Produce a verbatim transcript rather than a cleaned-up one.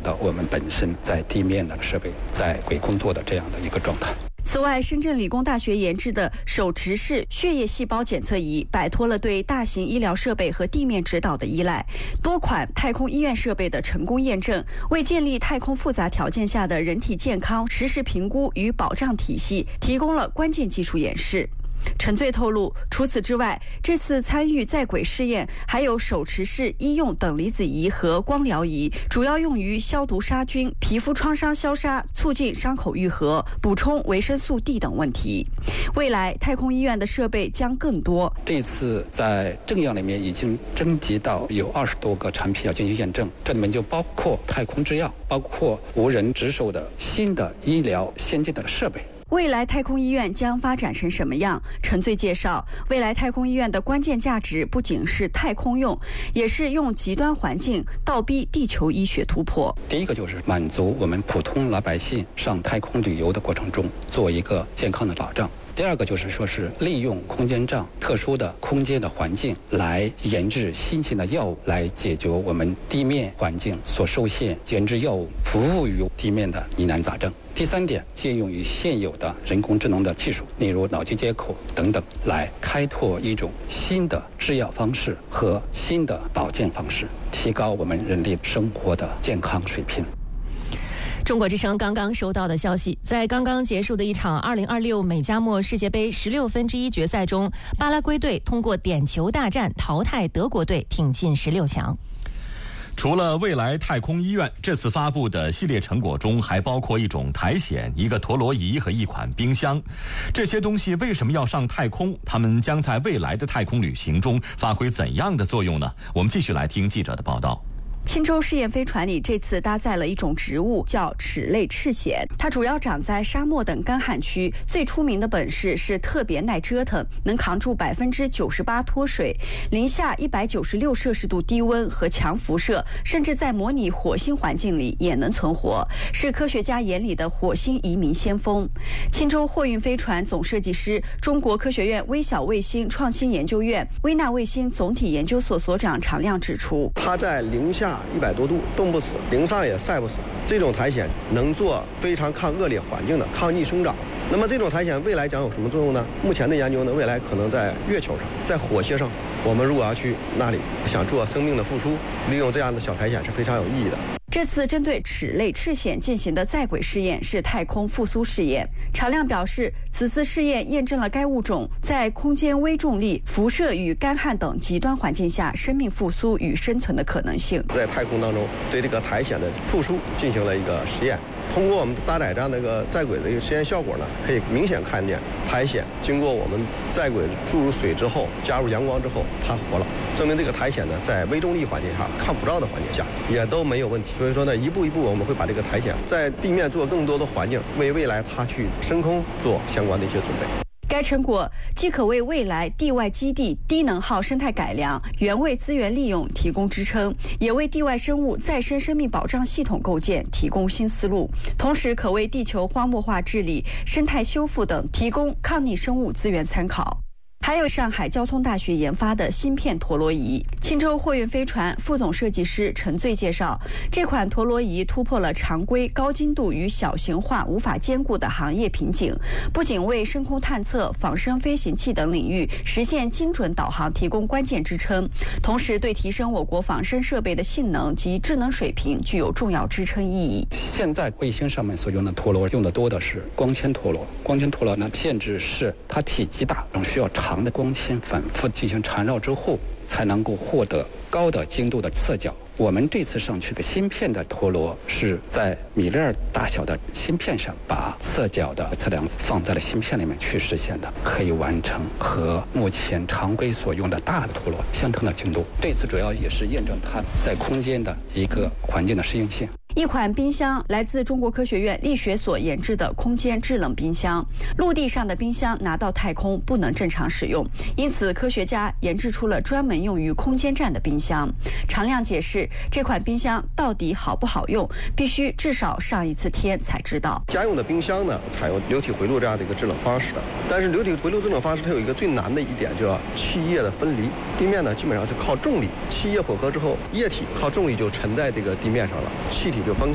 到我们本身在地面的设备在轨工作的这样的一个状态。 此外，深圳理工大学研制的手持式血液细胞检测仪摆脱了对大型医疗设备和地面指导的依赖，多款太空医院设备的成功验证，为建立太空复杂条件下的人体健康实时评估与保障体系提供了关键技术演示。陈醉透露，除此之外，这次参与在轨试验还有手持式医用等离子仪和光疗仪，主要用于消毒杀菌、皮肤创伤消杀、促进伤口愈合、补充维生素 D 等问题。未来太空医院的设备将更多。 这次在政样里面已经征集到有二十多个产品要进行验证，这里面就包括太空制药，包括无人值守的新的医疗先进的设备。 未来太空医院将发展成什么样？陈醉介绍，未来太空医院的关键价值不仅是太空用，也是用极端环境倒逼地球医学突破。 第一个就是满足我们普通老百姓上太空旅游的过程中做一个健康的保障。第二个就是说是利用空间站特殊的空间的环境来研制新型的药物，来解决我们地面环境所受限，研制药物服务于地面的疑难杂症。第三点，借用于现有的人工智能的技术，例如脑机接口等等，来开拓一种新的制药方式和新的保健方式，提高我们人类生活的健康水平。 中国之声刚刚收到的消息，在刚刚结束的一场二零二六美加墨世界杯十六分之一决赛中，巴拉圭队通过点球大战淘汰德国队，挺进十六强。 除了未来太空医院，这次发布的系列成果中还包括一种苔藓、一个陀螺仪和一款冰箱。这些东西为什么要上太空？它们将在未来的太空旅行中发挥怎样的作用呢？我们继续来听记者的报道。 钦州试验飞船里这次搭载了一种植物，叫齿类赤藓。它主要长在沙漠等干旱区，最出名的本事是特别耐折腾，能扛住百分之九十八脱水、零下一百九十六摄氏度低温和强辐射，甚至在模拟火星环境里也能存活，是科学家眼里的火星移民先锋。钦州货运飞船总设计师、中国科学院微小卫星创新研究院微纳卫星总体研究所所长常亮指出， 它在零下一百多度冻不死，零上也晒不死。这种苔藓能做非常抗恶劣环境的抗逆生长。那么这种苔藓未来将有什么作用呢？目前的研究呢，未来可能在月球上，在火星上，我们如果要去那里想做生命的复苏，利用这样的小苔藓是非常有意义的。 这次针对齿类赤藓进行的在轨试验是太空复苏试验。常亮表示，此次试验验证了该物种在空间微重力、辐射与干旱等极端环境下生命复苏与生存的可能性。 在太空当中，对这个苔藓的复苏进行了一个实验。通过我们搭载这样的一个在轨的一个实验效果呢，可以明显看见苔藓经过我们在轨注入水之后，加入阳光之后，它活了，证明这个苔藓呢，在微重力环境下、抗辐照的环境下也都没有问题。所以说呢，一步一步我们会把这个苔藓在地面做更多的环境，为未来它去升空做相关的一些准备。 该成果既可为未来地外基地低能耗生态改良、原位资源利用提供支撑，也为地外生物再生生命保障系统构建提供新思路，同时可为地球荒漠化治理、生态修复等提供抗逆生物资源参考。还有上海交通大学研发的芯片陀螺仪。钦州货运飞船副总设计师陈醉介绍，这款陀螺仪突破了常规高精度与小型化无法兼顾的行业瓶颈，不仅为深空探测、仿生飞行器等领域实现精准导航提供关键支撑，同时对提升我国仿生设备的性能及智能水平具有重要支撑意义。 现在卫星上面所用的陀螺用的多的是光纤陀螺，光纤陀螺呢限制是它体积大，需要长的光纤反复进行缠绕之后，才能够获得高的精度的测角。我们这次上去的芯片的陀螺是在米粒儿大小的芯片上，把测角的测量放在了芯片里面去实现的，可以完成和目前常规所用的大的陀螺相同的精度。这次主要也是验证它在空间的一个环境的适应性。 一款冰箱来自中国科学院力学所研制的空间制冷冰箱，陆地上的冰箱拿到太空不能正常使用，因此科学家研制出了专门用于空间站的冰箱。常亮解释，这款冰箱到底好不好用，必须至少上一次天才知道。 家用的冰箱呢，采用流体回路这样的一个制冷方式的，但是流体回路制冷方式它有一个最难的一点，叫气液的分离。地面呢基本上是靠重力，气液混合之后，液体靠重力就沉在这个地面上了，气体就分开。